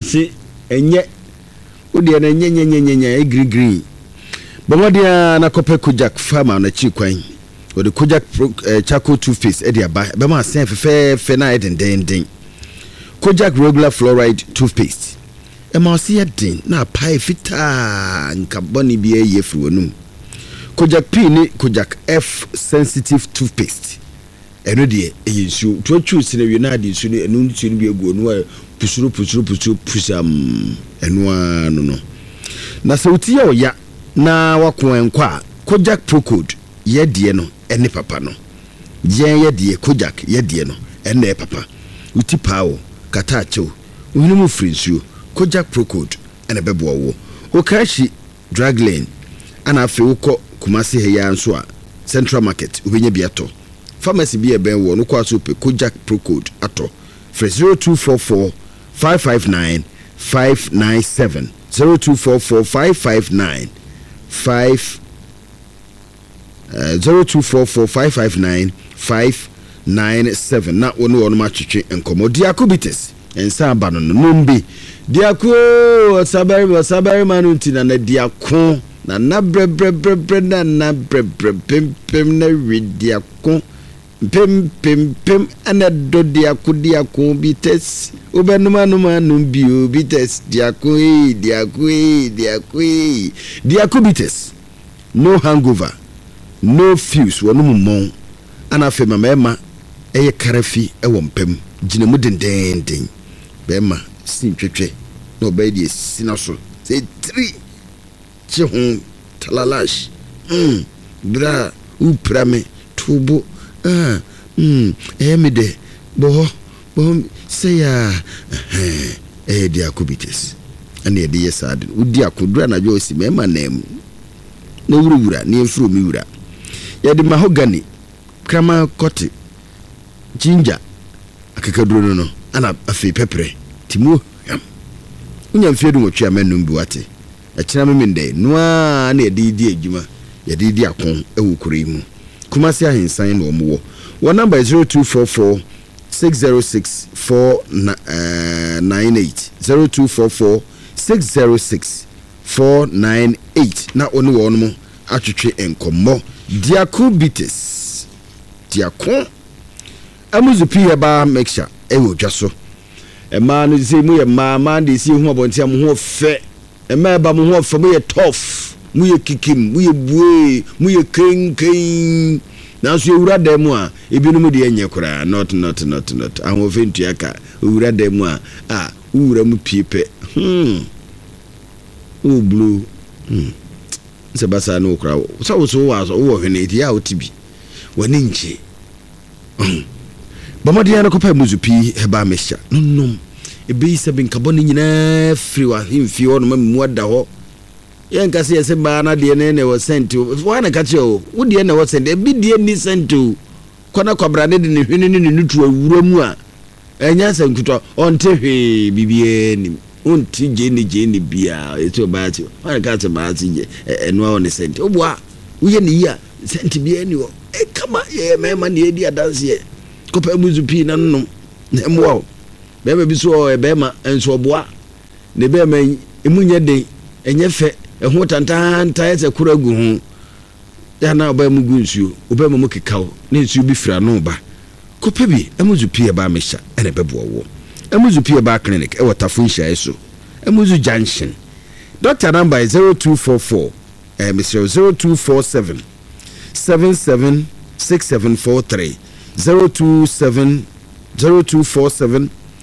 si enye odi na nye green bomodia na kope Kojak farmer na chi kwan odi Kojak charcoal toothpaste e dia ba be ma sen fe na den Kojak regular fluoride toothpaste e ma se den na pai fita nka boni bi ye firi wonum Kojak P ni Kojak F sensitive toothpaste eno de eyensu to choose na wi na de su ne enu nsu bi egu onu pusuru pusam eno no na se uti ya oya na wako enkwa Kojak Pro Code ye de no ene papa no ye de Kojak ye de no ene papa uti pawo kata achew uhunu free nsuo Kojak Pro Code ene bebo wo o kashi drag lane ana afi uko Kumasi heya nso a Central Market ubenya biato pharmacy bi eben wo no kwa so pe Kojak Pro Code ato for 0244 559 597 0244 559 0244 559 597 na wonu wonu ma twetwe enkomo diakubites ensa aba no nombi diaku sabari manunti na diaku na bre na pem na widiako pem ana do diaku bites ubenuma numbio bites diaku bites no hangover no fuse wonu mumon ana fe mama eye karafi ewo mpem ginemu denden bema sin twetwe no be die sinaso say 3 chihun talalash bra uprame tubo emide bo say ya diakubites ane de yesade udi akodura na jo si mema nem na wura ni efuro mi wura ya de mahogany krama kote ginger akakaduro no ana afi pepre timo yam unya mfiedu motwe amenum bi wate akina memende noa na yedi adwuma yedi akon ewukure mu Kumasi ahinsan no omo wo number 0244 606 498 0244 606 498 na onu wo no atwetwe enkomo diakubitis diakon amuzupi eba mixture ewo dwaso ema no se mu ye mama de si hu abontia mu ho fe ema eba mu ho fe mu ye tough mu ye kikim mu ye bue mu ye kenken na so ewura dem a ebinum de enye kura not ahwo fe ntuaka ewura dem a ewura mu piepe o blue se basa no kura so wo hwene dia otibi wani nche bamodi na kopa muzupi heba mesha nonnom ebe ise bin kaboni nyina free wa himfi ono mamu ada ho yenka se yese ba na de ne wo sent wo na ka che o wo de ne wo sent e bi de ni sent o kona kwabra de ne hwene ni nutu awura mu a enya sankuto onte hwe bibie ni onti je ni bia eto ba ti wo na ka che ba ti je eno o ne sent o boa wo ye ni ya sent bia ni wo e kama ye mema ne edi adanse ye kopa muzupi na nnom na emwo bema bi so bema enso boa ne bema emunye den enye fe eho tantanta ese kura gu hu ya na oba mu gu nsuo oba mu kekawo na nsuo bi fira no ba kopa bi emuzupi e ba mesha ene bebo wo emuzupi e ba clinic e wotafo nhia eso emuzu junction doctor number is 0244 Mr. 0247 776743 0247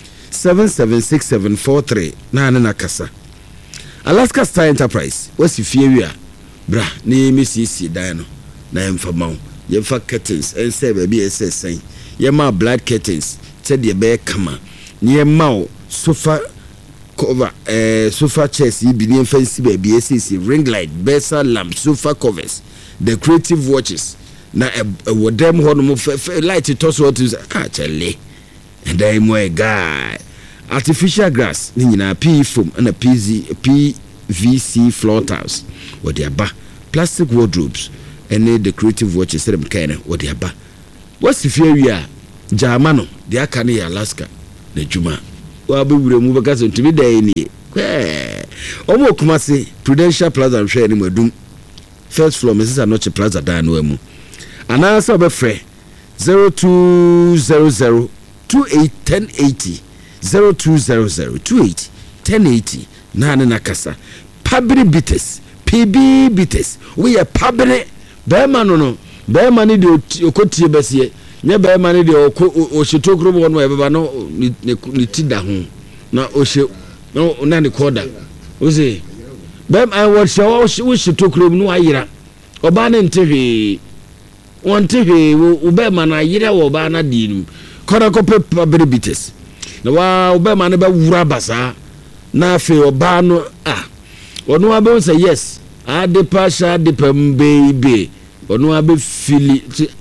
776743 na kasa Alaska Star Enterprise wasi fiewia bra ni misisi dan no na emfama ye fa curtains ense ba bi esesen ye ma black curtains te de be kama ni ma sofa cover sofa chairs bi ni fancy ba bi esisi ring light besa lamp sofa covers decorative watches na wodem ho no mo light to so to chale and I mo guy artificial grass ni nyina PE foam and PVC floor tiles what they ba plastic wardrobes and decorative watches them kind what they ba what's if you are Jamano the Akane Alaska the Juma wa be wure mu baka so ntimi dan ni omo Kumasi Prudential Plaza hwe ni madum first floor Mrs. Anoche Plaza dan no amu ana so be frɛ 0200 281080 0200 281080 na na kasa Pabri Bites PB Bites we are Pabri be man no be man ni de okotie besie nya be man ni de o shitokro bo no e beba no ni tida ho na o she no na ni koda o se be man wo shitokro no ayira oba na ntehwe won tehwe wo be man ayira wo ba na dinu koda ko Pabri Bites na wa wo be man be wura basa na fe oba no onu abe say yes adepa sha depa baby onu abe fili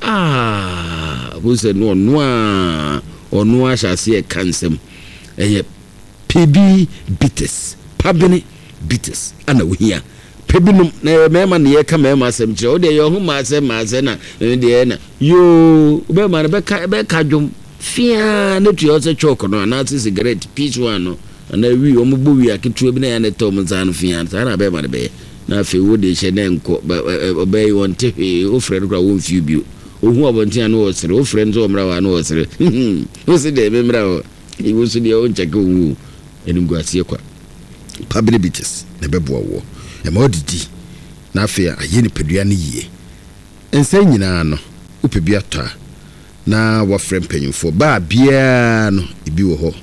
wo say no onu a sha se kansem eye PB Bites Pabni Bites ana wihia pebinum na mema ne ye ka mema asem kire o de ye ho ma asem na de na yo be ma be ka dwom fia na tu yo se choko no na cigarette peach one no na wi o mbo wi aketu bi na ya na tom zan fia na be ma be na fe wo de hye na enko obey won te o friend kra won fiu bio o hu obontia na o sere o friend zo mra wa na o sere o se de me mra o e wo so de o ncheke wu enum guasie kwa Pabri Bites na be bo wo e ma odidi na afi aye ni pedua ne yie ensa nyina no upebia ta na wa frem panyimfo ba bia no ibi wo ho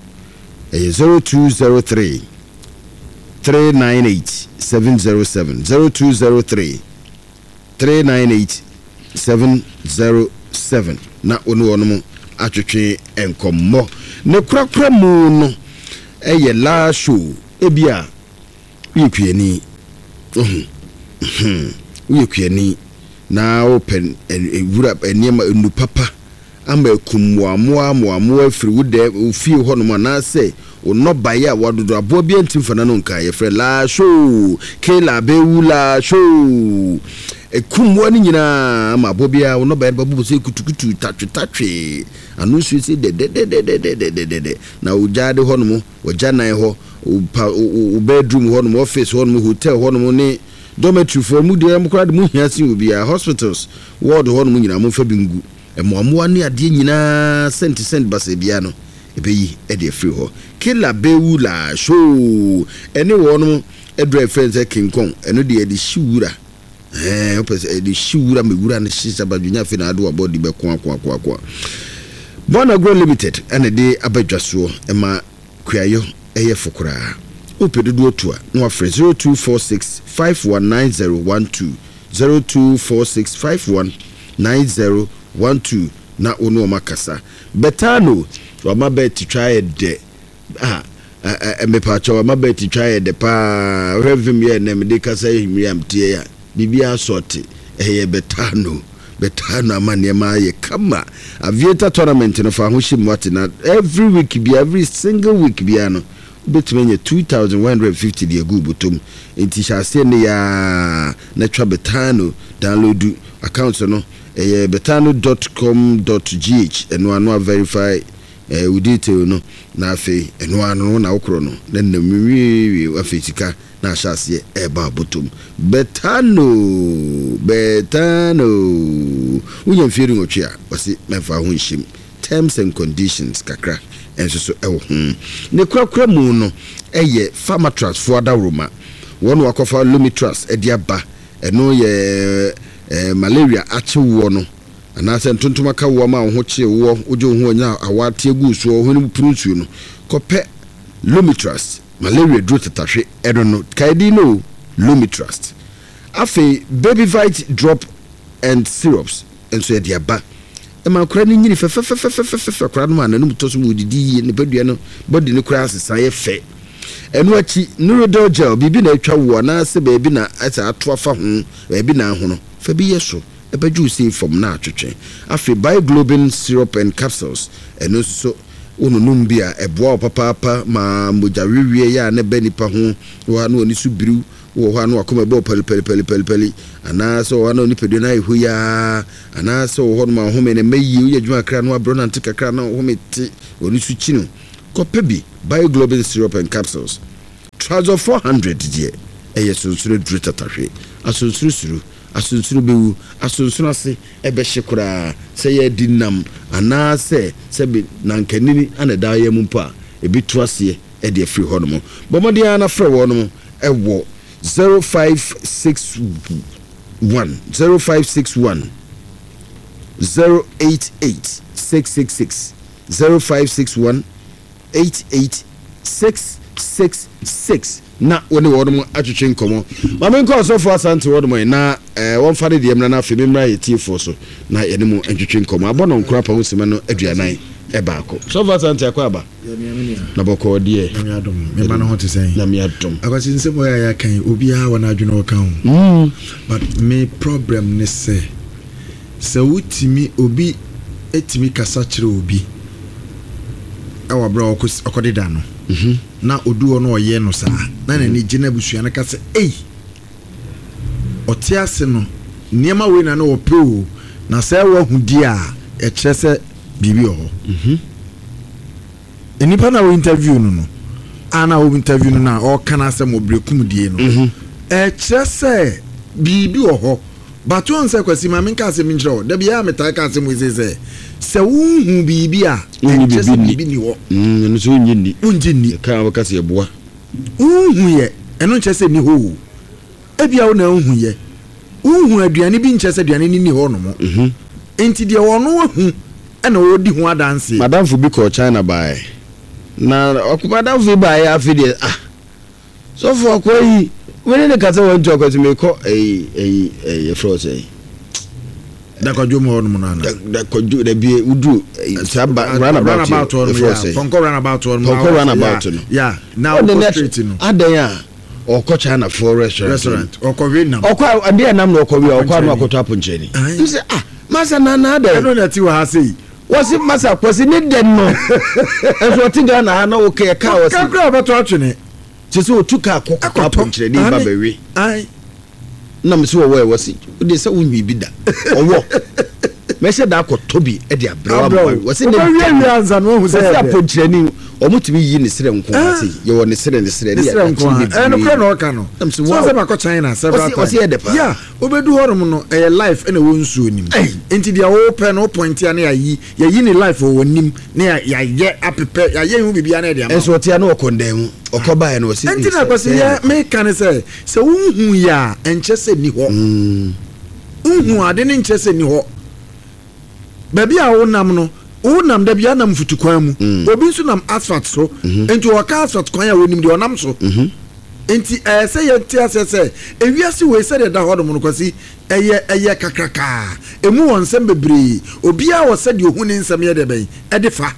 0203 398 707 0203 398 707 na onu onu mu atwetwe enkommo ne kurakura mu no eye la show ebia wiekuani wiekuani na open wura eniema enu papa ama kumwa afiri wude ofie ho no na se ono baye a wadodo abo bia ntimfana no nka ye fre la show kela bewula show ekumwa ni nyina ama abo bia ono baye babu se kutukutu tatwe anu su se de na ujade ho no mo ojanan ho bedroom ho no office ho no hotel ho no ne dormitory for mu de mkra de mu hiase obi a hospitals ward ho no nyina mo fa bingu emoamoa ne ade nyina cent basa bia no ebeyi e de free ho kila bewula show ene wo no edre friends e King Kong eno de de shiwura opese de shiwura mewura ne shisa badwunya fe na ado abodi be kwa Bonagro Limited ene de abadwaso ema kuayo eye fokora opedudu otua no afre 0246 519012 0246 519012 na onu makasa betano wa mabeti try de mepacho wa mabeti try de pa revim ye na me kasa himiam tie ya bibia sorti eye betano amane ma ye kama aviator tournament no fa ho shimwati na every single week bia no betmenye 2150 de gubutum enti shase ne ya na twa betano download account no betano.com.gh eno anu verify we detail no na afi eno anu na okro no na namiwi afetika na shase eba butum betano unye mfiri ngochia wasi mefa ho nhim terms and conditions kakra enso so ewo ne krakra mu no eye Pharmatras for Adaroma wonu akofa Lumitras ediaba eno ye malaria achewo no anase ntontoma ka wo ma ho che wo oje ho anya awate egu so ho ni prutu no kope Lumitras malaria dro tatahwe edo no kaidi no Lumitras afi baby vite drop and syrups enso ediaba ema kura ni nyini fe kura no ananum to so mudidi ne badua no body ne kura asesa ye fe enu achi Nurodol gel bibi na atwa wo na se ba bi na asa ato afa ho ba bi na ho no fa bi yeso ebaju se from na atwetwe afi Bioglobin syrup and capsules enu so onunum bia eboa papa ma mojawiwie ya na banipa ho wo na oni su biru wo ha no akoma bo peli ana so wo na oni pedu na ehu ya ana so wo no ma home ne mayi wo adwuma kra no abro na ntika kra na home ti oni su chi no Kopebi Bioglobin syrup and capsules. Trouser 400 dear. Eye sunsuru duru tatahwe. Asunsuru asunsuru bewu asunsuru ase ebe hye se ye dinam ana se be nankanini ana da ye mu mpa ebi to ase e de free ho no mo. Bomode ana frɛ wo no mo ewo 0561 088 666 0561 88666 na woni wodum atwetwe nkomo ma me nko so for asante wodum na won fa de dem na afi memra yetifo so na yene mu atwetwe nkomo abono nkura pa hosima no aduanan e baako so for asante akwa aba na boko die na adom me ma no ho te sen na me adom akwasi nsemo ya kan obi a wana adwene o kan but me problem ne se utimi obi etimi kasa kire obi awa bra okodeda no na oduo no oye no saa na ni gina busua na kase otiase no niema we na no opro na sai wa hudi a e kyerese bibi ho enipa na we interview no ana we interview no na o kana asem obrekum die no e kyerese bibi ho batu on se kwasi ma menka asem nkyerɛ da bia meta ka asem we se unhu bibi a kyerese bibi ni ho no so unjini ka wakase eboa unhu ye eno kyerese ni ho ebia wo na unhu ye unhu aduane bi nkyerese aduane ni ho no mo enti de wo no hu ana wo di ho adanse madam fu bi ko China buy na okumadam fu buy afide so for akoyi we ne kase won joko to me ko froze da ko jomo no na da ko ju da bi udu saba run about froze konko run about no yeah now straight no adan a oko China for restaurant oko Vietnam oko ade nam no oko wi oko anu akoto aponcheni you say masa na ada no na ti wa ha sei wasi masa kwasi ni den no eso tinga na ha na okay ka wasi ka kra beto atwene tese otuka akoko aponcheni ni ba bewe na me so wo wasi de se wunwi bi da owo me se da akotobi e de abra wasi ne wi anza no hu se aponcheni omutimi yi ne sere nko ase ye wo ne sere ne nko no kra no ka no so se ba ko China several times wasi e de pa yeah obedu horum no e life e na wo nsuo nim enti dia wo pe no point ya na yayi ne life wo nim na ya ye apepe ya ye hu bibia na de am enso tia na okondam okoba e no wasi enti na kwase ya me kan se unhu ya enchese ni ho unhu ade ne enchese ni ho baby a wo nam no unam da bia nam futukwan mu obi nso nam asphalt so enti o ka asphalt kwan ya wonim de onam so enti say ye ti asese ewiase we say da hodom no kwasi eye kakraka emu won sem bebre obi a wo say de ohun nsem ye de ben e de fa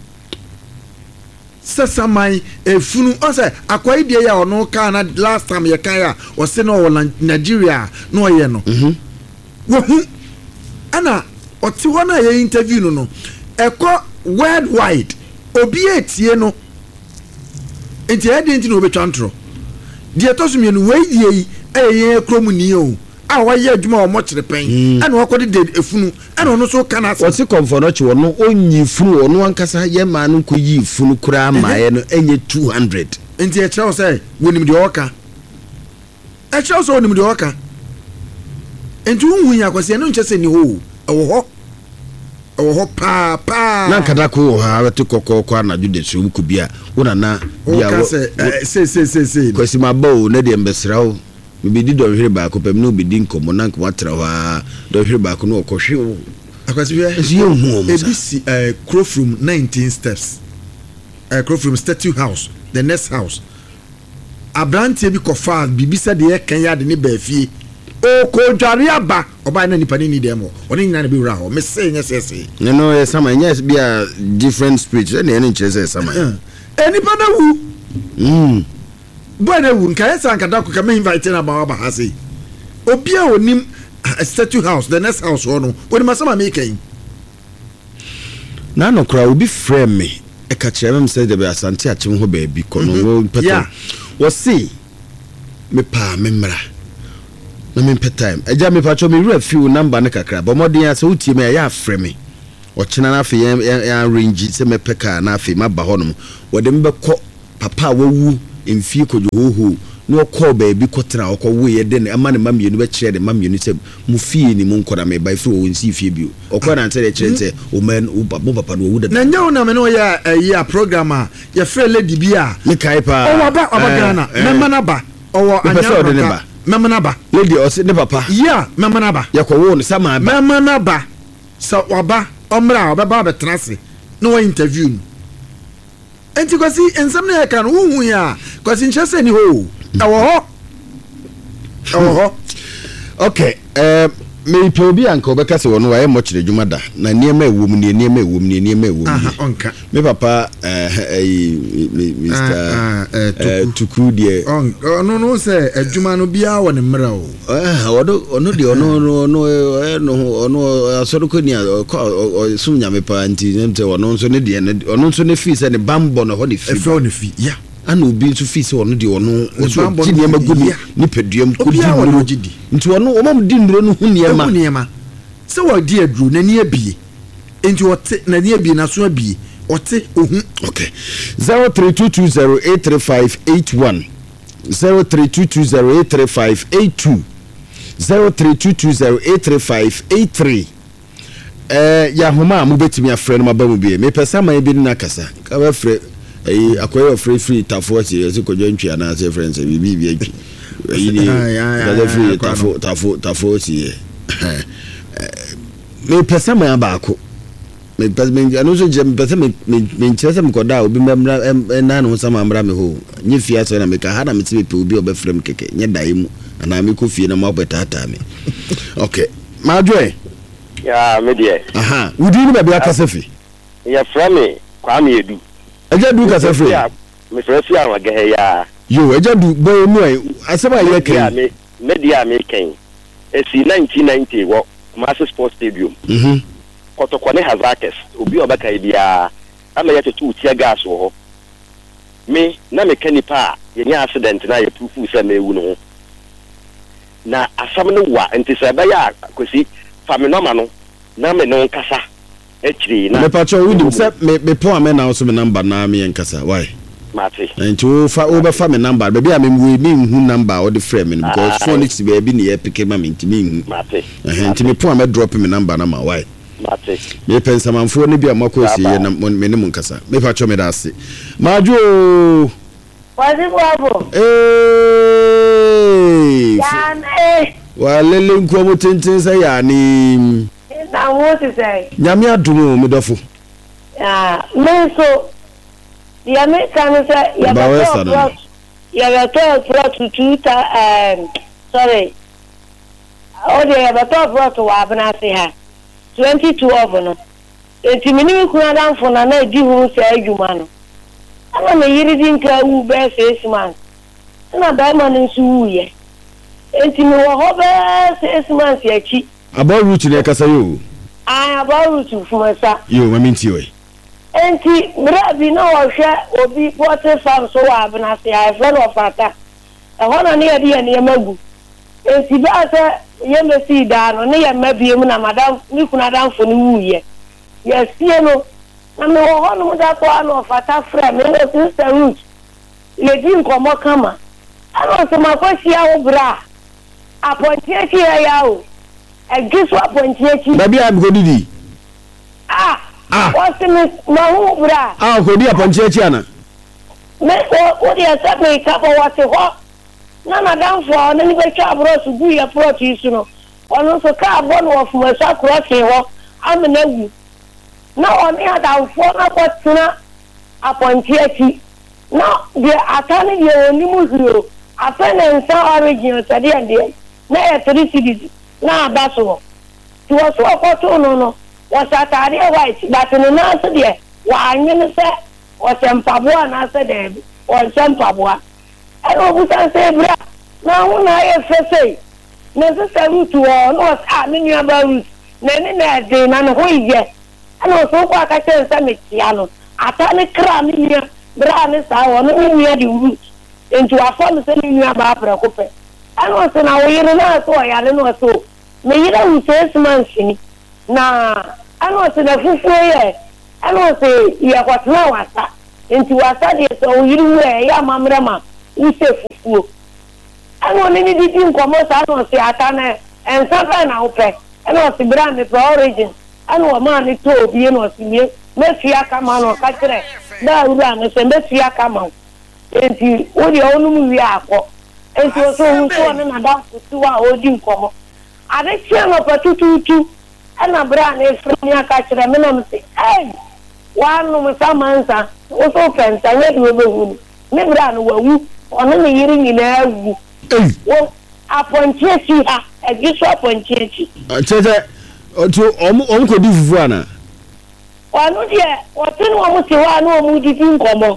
sesamai efunu o say akwai de ya ono ka na last time ye kan ya o say no wo Nigeria no ye no wo hu ana oti wona ye interview no eko worldwide obi etie no enti edi no obetwantro die tosumye no weyi eye kromuni o a waye adwuma o mo kyere pen ana wakode de efunu ana ono so kana so woti komfort chi wono onyi funu ono ankasa ye ma no koyi funu kura amaye no enye 200 enti e kyerɛ say wonim de oka e kyerɛ so wonim de oka enti unhu ya kwase no nkyese ni ho ewo ho pa na kadako ha wetu kokoko anaju de so ku bia wona na bia wo se kwasi mabo na de mbesrawo bi di do hwere ba ko pem no bi di nkomo na nkomo atra ha do hwere ba ko no okohwe wo akwasi bia esi hu o ebisi crow from 19 steps crow from statue house the next house abrantie bi kofa bibisa de kan ya de ne ba fie o ko dware aba oba na nipa ni dem oni nyina na be wura ho me say nya sese no yes sama nya be a different speech na ene nchese sama nipa na wu boy na wu nka yesa nka da ko ka me invite na ba ha sei obi a onim statue house the next house ono oni masama me kan na no kra obi frame me e ka kire me say de be asante a chim ho ba bi ko no peta wo see me pa me mra na me pet time eja me pacho me refill number ne kakra but modern ase utie me ya frame me ɔkyena na afi ya range se mepeka na afi maba honom wode mbekɔ papa wawu mfie kojohoho no call baby kotra okwo ye de ama ne mamienu be kire de mamienu se mu fie ni mu nkora me bai fro wonsi fie bio okwo na ntere kire se o man o papa no wuda na nyawo na me no ya program a ye free lady bia me kai pa o ba Ghana memma na ba o anya memma na ba lady o se ne papa yeah memma na ba ye ko wo no sama ba memma na ba so oba omra obeba betrase no interview enti kwasi ensam na kan hu ya kwasi nchese ni ho awo okay me probi anka obeka se wono waye mochire dwuma da na niema ewom onka me papa Mr tuku de no se adwuma no bia wo ne mra o ono de ono asoro ko ni sum nyame pa nti nemte ono nso ne de ono nso ne fi se ne bambo no ho de fi yeah ana obi nso fi se ono de ono so gidi magudi ni peduam kodi no gidi nti ono omam di nduro no hu niema se wo di aduro na ni abie enti wote na ni abie na so abie wote ohun okay 0322083581 0322083582 0322083583 ya homa mu betimi afre no mabamu bie me pesa man bi na kasa ka ba fre akoyo free tafo ti ese kojo ntwa na ase friends bi atwi ni da free tafo ti me pesa man baako me pesa me anu so je me pesa me nkyese me koda obi mmra na no sama mmra me ho nye fia so na me ka ha na me ti pe obi oba frem keke nye dai mu ana me ko fie na mo betata me okay ma joy ya me die aha wudi ni ba bia kasefi ya frame kwa me edu eja du kasefi me fresi an wage ya yo eja du boy mu ai aseba ye kan me dia me kan esi 1990 wo Master Sports Stadium kotokwane hazakes obi obaka bia ama ya tetu tia gas wo ho me na mechanipa ye nya accident na ye proof se me wu no na asam no wa enti se ba ya kwesi faminoma no na me no nkasa ekiri na me pacho wudi se me po ame na so me number na me nkasa why mate enti o be fa me number baby a me hu number or the frame because phone it be bi ne pick ma me enti me hu mate enti me po ame drop me number na ma why mate me pensa manfo ne bia makosi ye na me ne nkasa me pacho me da ase majo wazi babo yani walele nko mo tenten say ya ni na wo ti say nyame adumo me dofo me so ya me kan say ya ba to sorry o de ya ba to wa bana say ha 2012 no enti mini ku na dan fo na di hu say adwuma no ana me yiri din ka wu be 6 months na diamond nsu wu ye enti me wo ho be 6 months ya chi about route ne kasa yo about route fumasa yo mami nti we enti brabi na wo hwe obi poultry farm so wa abna se ai friend of ata e hono ne ye de ne magu enti ba se ye mesi da no ne ye mabie mu na madam ni kuna dan fo ni wu ye yes ye no na me wo hono mu da ko ano of ata friend me no sister root le din komo kama ano so makosia wo bra apontie ki ya o egiso apontie ki baby am go didi what's me mahu bra ko di apontie ki ana me o dia sa me ka bo wate ho na madam fo na ni be twa bro su bu ya proti su no ono so ka bo no of me sa cross ho amena wu na oni ada fo na ko tuna apontie ki na de atani de oni mu hiro afena nsa origin tade ande na ya 3 cities na abaso ti wo so ko to no was atari white but no na so de wa anyin se o sempaboa na se de o sempaboa e no bu san se bra na hu na ye fese na se se root wo no me nua ba root na ni na de na no ho ye ana so ko aka chen se me tia no ata ne kra me nua bra ne sa wo no nua de root enti wa fo se ni nua ba bra ko pe ana so na wo yire na so ya le no so me yire hu 6 months ni na ano se na fufuo ye ano se ye kwatena wasa nti wasa de so yiri mu ya mamrama use fufuo ano ne ni didi nkomo sa ano se ata na ensa fa na ope ano se brand for origin ano ma ni to obi no se me mefia kama no ka kire da ura no se mefia kama nti wo de onum wi akọ nti o so hu so na da tuwa odi nkomo ade che no patututu ana brand e franya ka kire me no se wanu musamansa o so fensa ye de be hu ni brand wawu ono ne yiri nyina awu wo aponche si ha egiso aponche chi cheche to om ko di fufu ana wanu de wotinu wo muti wa na omu di nkomo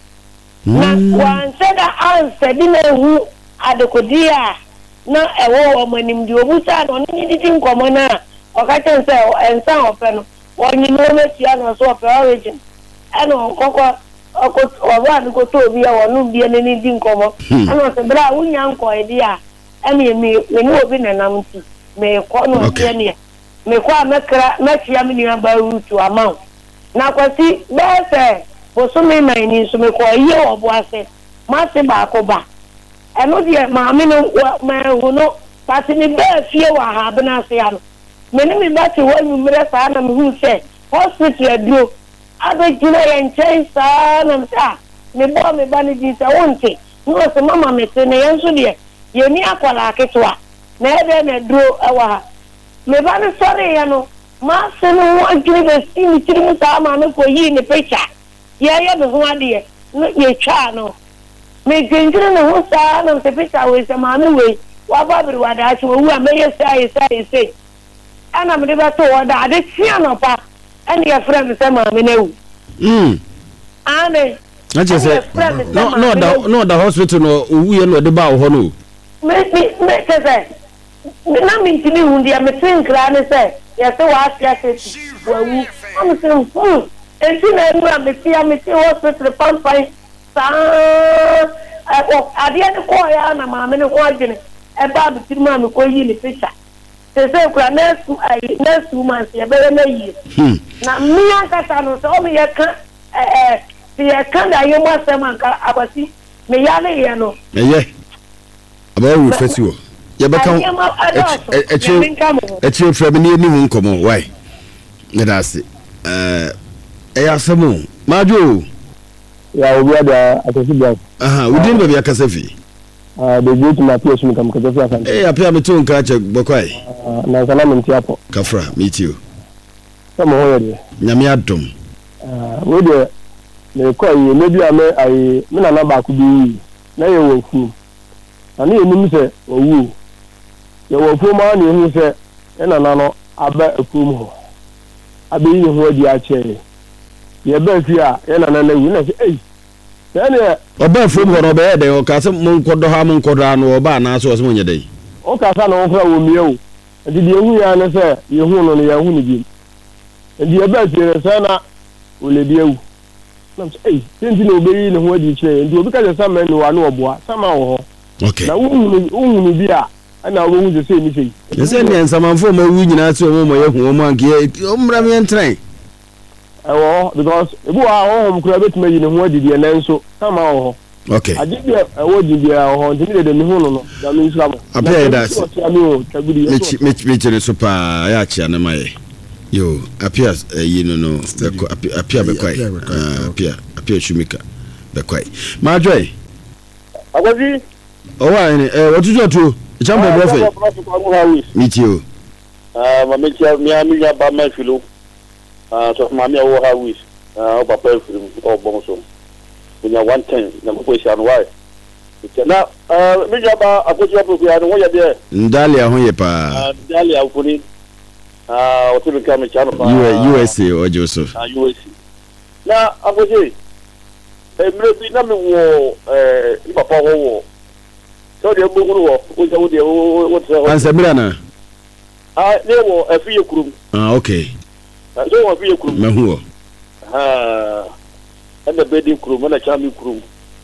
na wan seda answer di na hu adekodia na ewo wo manim di obusa no ni di nkomo na o ka chen se ensan ope no wonyi no metia no so ope origin ano kokko oba ni ko to bi ya wonu bi ni di nkomo ano se bra unya nko edi a emi me ni obi na nam ti me ko no bi ni me ko amekra metia me ni aba rutu amount na kwasi be se bosome man ni so me ko ye obo ase ma se ba ko ba eno de ma me no ma hu no pati ni be fie wa ha bena se ya no me ni me ba ti wa nyumre sa na me hu se hospital aduro abegina yen chen sa na mta me bo me ba ni di sa wonte no se mama me se ne yen so de ye ni akwala aketwa na ebe na duro ewa ha me ba ni sore ya no ma se no agire be si mi tiri mu sa ma me ko yi ni pecha ye be ho ade no ye twa no me gengire no ho sa na se pecha we se ma me we wa ba bi wa da chi wo a me ye sai ana me ba to wa da ade tia no pa ani ya friend se ma me na wu ane aje se no da hospital no owu ye no de ba wo ho no me se na mi tini hundi ya me tinkra ne se ya se wa asia se wa wu am se enti na mu me ti hospital pan sa ade ne ko ya na ma me ne ko agene e ba bi tiri ma me ko yi ni picture se kura next month ya be na yi na mi aka no so me ya ka ya kan da yo ma se man ka abasi me ya le ye no aba wu festival ya be kan echi from ni mu nkomo why na da se ya samu majo ya obi ada atosiba udin be ya kasafi the great Matthew Shumi kam kasafi afan apia me to nka che bokwai na sana me tiapo kafra meet you sama hoye de nyame adom we de me ko yi me bia me ai me na ba ku bi na ye wo fu ani enu se owu ye wo fu ma ni hu se na no aba akum ho abe yi ho adi a che ye ba fi a ye na wu na se ene oba from ho no be de o ka se mon kodo ha mon kodo anu oba na so mo nyede o ka sa no fra wo mie o di de hu ya ne se ye hu no ya hu ni bi di e ba fi se na o le bi ewu na se tinti no be yi ne ho adi che ndi obi ka se sa me no wa no oboa sama wo ho okay na wu bi a ana wo hu se ni sei se ne nsamanfo ma wu nyina se mo ye hu mo anke o mra me entren because ebu a ho mkura betuma yi ne ho adidi na nso kama ho okay adidi wo didi a ho ndini de ne ho no da me nsura mo apia da me chere so pa ya chia na mai yo apia yi no apia be kwai apia shumika be kwai ma joy agwazi owa ni otujo tu chambo bofe meet you ma me chia mi ya ba ma filo so mami awo ha wis papa firim o bon so kunya 110 na ko sia no why na mi jaba akoji apo ya no ya de ndali ahun ye pa ndali afuni o tibi kam chano pa USA o Joseph USA na akoji mre bi na mi wo papa wo so de gbogbo wo o se wo de o se Ansamira na ne wo afiye kurum okay so wo afiye kurum mehu and the bedding crew na chami crew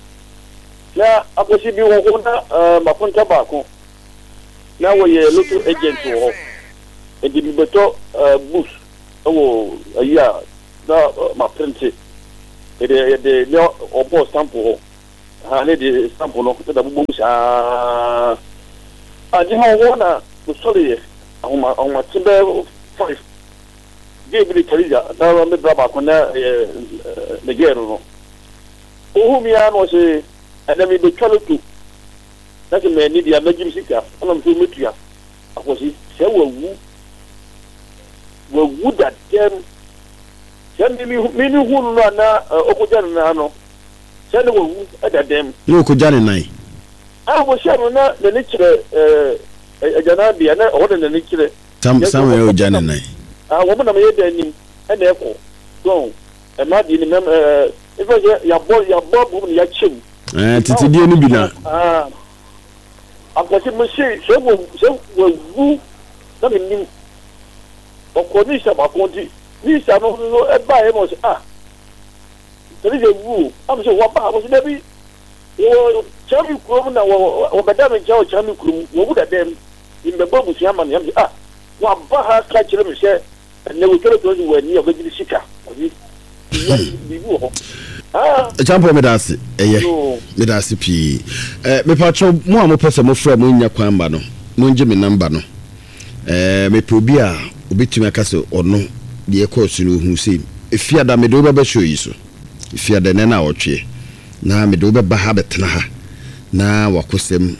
na akosi bi wo na mafonta ba ko na wo ye local agent wo e di beto bus oh yeah na ma print the no obo sample ha ne the sample no da bubu sha adi ha wona so sorry ahoma tibe 5 give me tell na me braba ko na the girl no ohumi ya no se ana me be twalo tu na ke me ni dia magim sika ana me metua akosi se wawu that dem send me who na okujan na no send wawu that dem no okujan nai wo share na the nature ejana bia na o de nature sam ya okujan nai wo mo na me da nim e na eko so e ma di ni mem e ya bo bu ni ya chim titi die ni bi na akwasi mo se wawu na me nim okonisha makonti ni sa no e ba e mo se tell you who I'm so what was maybe wo chami krum na wo bedam ncha chami krum wo buda dem in the babu si ama nyam wa ba ha ka kire me se na wo kire to wo ni obegiri sika bi wo ho champo medasi medasi pi me patcho mo a mo pese mo fra mo nya kwan ba no mo nje me number no me probi a obetumi akaso ono de ekosu no hu se efiada me do ba show yi so efiada ne na otwe na me do ba ha betena ha na wakosem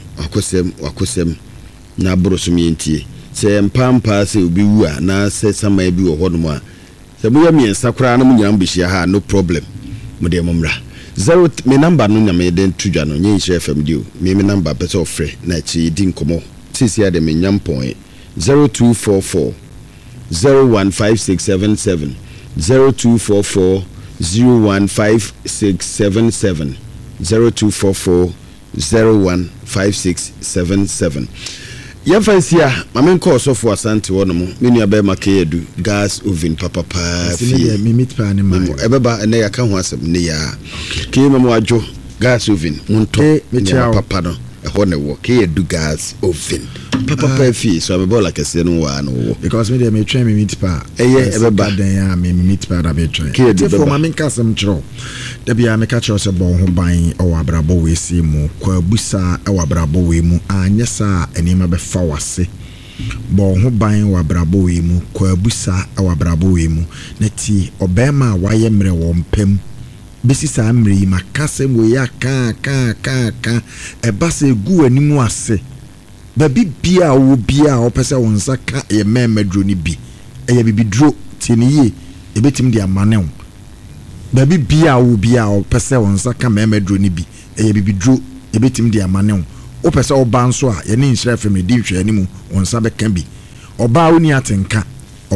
na borosum yentie se mpampa se obi wu a na se sama bi wo hono a se mo yami ensakura na mo nyam bihia ha no problem mo de momra 0 me number no nyame den tudwa no nyi hire fm dio me number better ofre na chi di nkomo sisi ade me nyam point 0244 015677 0244 015677 0244 015677 Yafansia mamen ko so for asante wono mo menu abema keedu gas oven papa fi me meat pa ne ma ebeba ene yaka ho asem ne ya ke memo adwo gas oven munto papa no ho ne wo keedu gas oven papa fi so abeba kese no wa no wo because me dey me train me meat pa ebeba den ya me meat pa da be train ke for mamen kasem chro da bia me ka chro se bo ho ban o abrabo we si mu kwa busa e abrabo we mu anya sa enima be fa wase bo ho ban wa abrabo we mu kwa busa e abrabo we mu na ti obema wa ye mre wo mpem besi sa mre makasem we ya ka e ba se gu animu ase baby bia wo bia o pese won saka ye memedro ni bi e ye bibidro tiniye e betim dia manew baby bia wo bia o pese won saka memedro ni bi e ye bibidro e betim dia manew o pese o ban so a ye ne nhira fam di hwe animu won sa beka bi oba woni atenka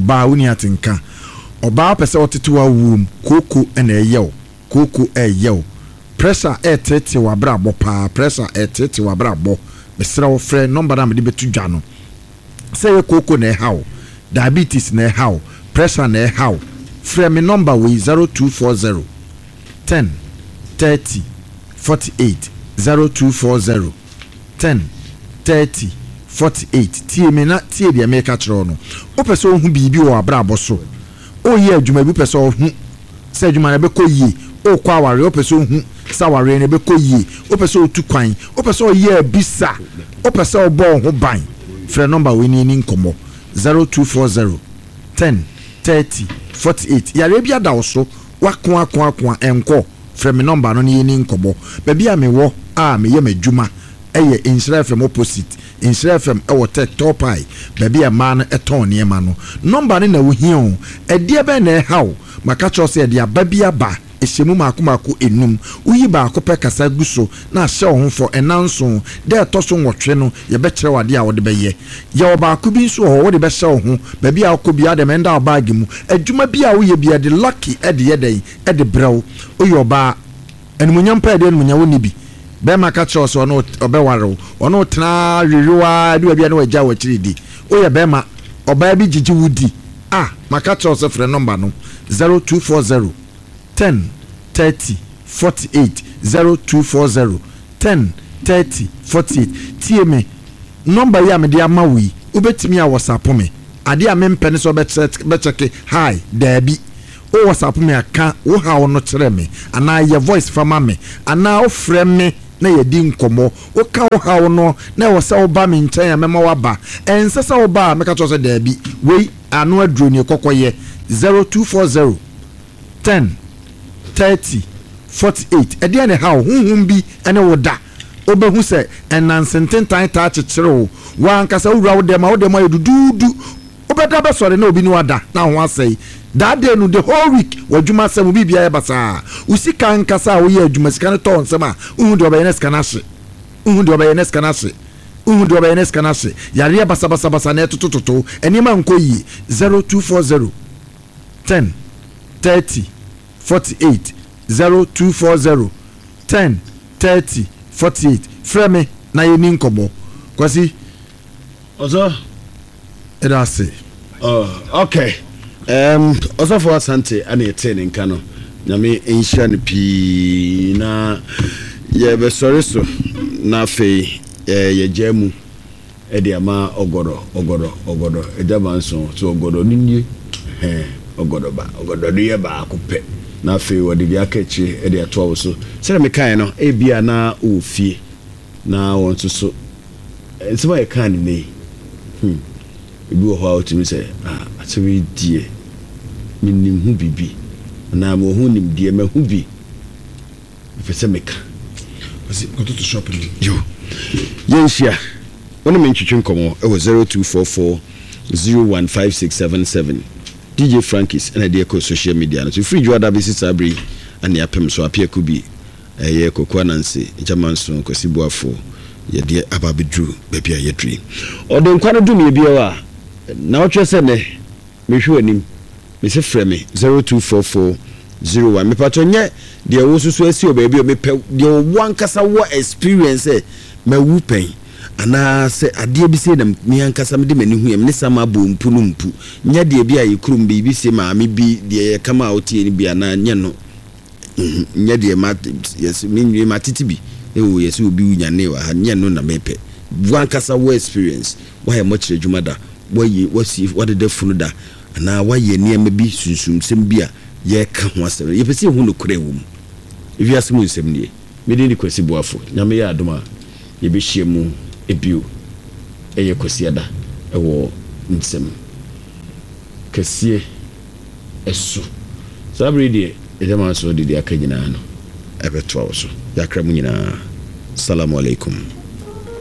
oba pese o tetewa wum koko na eyew koko eyew pressure tete wa brabo pa pressure tete wa brabo besra wo frɛ number na me de betu dwa no say koko na how diabetes na how pressure na how frɛ me number we 0240 10 30 48 0240 10 30 48 tie me na tie de me ka kyerɛ no o pese o hu bibi wo abrabo so o ye adwuma bi pese o hu say adwuma na be ko yi o kwa ware o pese o hu saware ne be ko yi o pese o tu kwan o pese o ye bisa o pese o bo ho ban frɛ number we ni nkomo 0240 10 30 48 yare bia da so wakon enko frɛ me number no ni nkomo ba bia me wo a me ye madwuma eye insira fm opposite insira fm e wo top eye ba bia ma no eton ne ma no number ne na wo hia e de be na hawo maka cho se de aba bia ba ehyemu makomako enum uyi ba akopɛ kasa guso na ahyɛ ho fo enanso de etoso nwotwe no ye be kyerɛ wade a wode be ye ba akobi nso ho wode be hyɛ ho ba bia akobi ade menda bag mu adwuma bia wo ye bia de lucky ede ye den ede brew uyi oba enumunyam pa ede enumunya woni bi be maka kyerɛ so no obeware ono tena hwewa de bia na wagya wakyiri di uyi be ma oba bi gigi wudi maka kyerɛ so frɛ number no 0240 10 30 48 0240 10 30 48 tie me number ya me de ama wi ubetimi a WhatsApp me ade a mempɛ ne so bɛkyɛke hi daabi o WhatsApp me aka wo ha wo no kyerɛ me ana ye voice fama me ana wo frɛ me na ye di nkɔmɔ wo ka wo ha wo no na wo sɛ wo ba me nkyɛn a mema waba ɛnsɛ sɛ wo ba meka to sɛ daabi wei ano aduro ne kɔkɔyɛ 0240 10 30 48 ɛdeɛ ne ha wo honhom bi ɛne wo da obehu sɛ ɛnansententan taa kyekyere wo wankasa wura wo dɛm a wo dɛm ayɛ dududu obɛda bɛsɔre na obi ne wada na ho asɛe that day no the whole week wadwuma asɛm bi bia yɛ basaa usika nkasa a woyɛ adwuma sika no tɔn nsɛm a uhu de ɔbɛyɛ ne sika no ahye uhu de ɔbɛyɛ ne sika no ahye uhu de ɔbɛyɛ ne sika no ahye yareɛ basabasabasa na ɛtotototo ɛnneɛma nkɔ yie 0240 10 30 48 0240 10 30 48 frɛ me na yɛ ni nkɔmmɔ kwasi ɔsɔ ɛda ase okay ɔsɔfo asante ana yɛtee ne nka no nyame nhyira no pii na yɛbɛsɔre so na afei yɛgyaa mu ɛde ama ɔgɔdɔ ɛgyama nso so ɔgɔdɔ no nie ɔgɔdɔ no yɛ baako pɛ na afei wɔde bi aka akyire ɛde atoa wo so sɛdeɛ mekaeɛ no ebia na ɔwɔ fie na wɔn nso so nsɛm a yɛkaa ne nei ebi wɔ hɔ a wotumi sɛ asɛm yi die menim ho bibi na mo ho nim die ma ho bi mepɛ sɛ meka kɔtoto shop ni yo yɛnhyia wɔne me ntwitwe nkɔmmɔ ɛwɔ 0244 015677 DJ Frankies ɛna deɛ kɔ social media no so free joada bɛsi sabri ane apem so apia ko bi ɛyɛ kokwa nanse jaman so kwasi boafo yɛde ababedru baabi a yɛdri ɔde nkwa no dum yɛ biawa na wɔtwɛ sɛ ne mehwɛ anim me se frɛ me 024401 me patɔ nyɛ deɛ wo susu asi o baabi o me pɛ deɛ wo ankasa wo experience ma wu pɛn ana sɛ adeɛ bi se na me ankasa me de mani hu yɛ me sama bo mpu no mpu nyɛ deɛ bi a yɛ kurum bi se ma me bi deɛ yɛ kama a wotie ni bi ana nyɛ no nyɛ deɛ ma yes me nwie ma titi bi ewo yɛ se obi wunyane wa ha nyɛ no na me pɛ wo ankasa wo experience wo yɛ mo kyerɛ dwuma da wasi wadeda funu da na wayɛ nneɛma bi sunsumsɛm bi a yɛka ho asɛm yɛpɛ sɛ hu no korɛ wɔ mu ewiase mu nsɛm nie mede ni kwasi boafo nyame yɛ adom a yɛbɛhyia mu ebio ɛyɛ kwasiada ɛwɔ nsɛm kɛseɛ ɛso sabere deɛ ɛdɛma so de aka nyinaa no ɛbɛtoa wo so yɛakra mu nyinaa assalamu alaikum